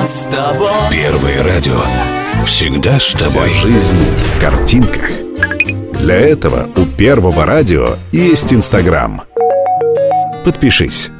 с тобой. Первое радио. Всегда с тобой. Вся жизнь в картинках. Для этого у Первого радио есть Инстаграм. Подпишись.